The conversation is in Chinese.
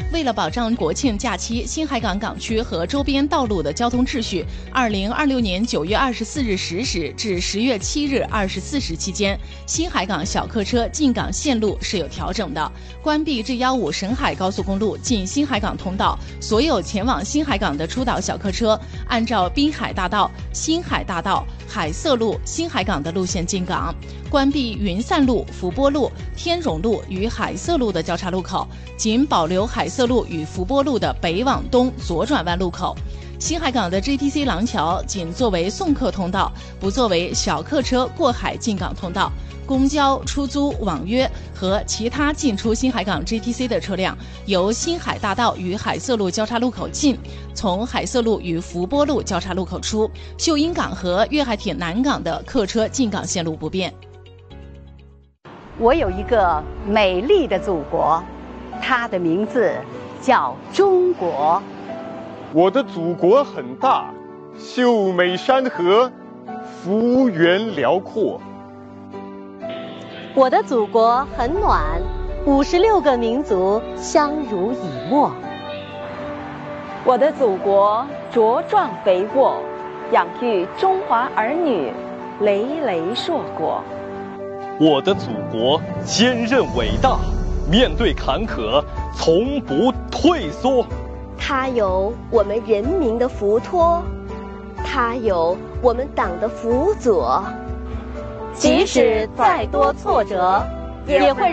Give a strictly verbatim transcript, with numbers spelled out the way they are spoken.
为了保障国庆假期新海港港区和周边道路的交通秩序，二零二六年九月二十四日十时至十月七日二十四时期间，新海港小客车进港线路是有调整的。关闭 G 一五沈海高速公路进新海港通道，所有前往新海港的出岛小客车按照滨海大道、新海大道、海色路、新海港的路线进港。关闭云散路、福波路、天荣路与海色路的交叉路口，仅保留海色路与福波路的北往东左转弯路口。新海港的 G T C 廊桥仅作为送客通道，不作为小客车过海进港通道。公交、出租、网约和其他进出新海港 G T C 的车辆，由新海大道与海色路交叉路口进，从海色路与福波路交叉路口出。秀英港和粤海铁南港的客车进港线路不变。 我有一个美丽的祖国，它的名字叫中国。 我的祖国很大，秀美山河，幅员辽阔。 我的祖国很暖，五十六个民族相濡以沫。 我的祖国茁壮肥沃，养育中华儿女，累累硕果。 我的祖国坚韧伟大，面对坎坷从不退缩。 它有我们人民的福托，它有我们党的辅佐。 即使再多挫折，也会